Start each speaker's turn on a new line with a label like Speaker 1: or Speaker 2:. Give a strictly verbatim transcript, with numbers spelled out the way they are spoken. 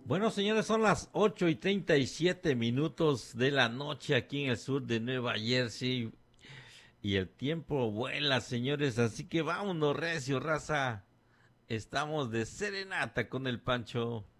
Speaker 1: Bueno, señores, son las ocho y treinta y siete minutos de la noche aquí en el sur de Nueva Jersey. Y el tiempo vuela, señores, así que vámonos, recio, raza. Estamos de serenata con el Pancho.